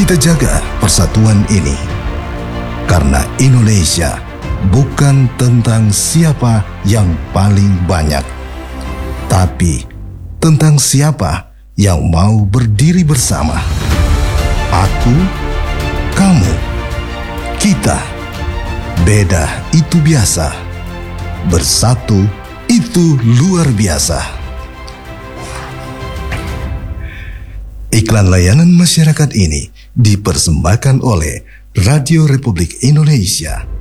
Kita jaga persatuan ini, karena Indonesia bukan tentang siapa yang paling banyak, tapi tentang siapa yang mau berdiri bersama. Aku, kamu, kita. Beda itu biasa, bersatu itu luar biasa. Iklan layanan masyarakat ini dipersembahkan oleh Radio Republik Indonesia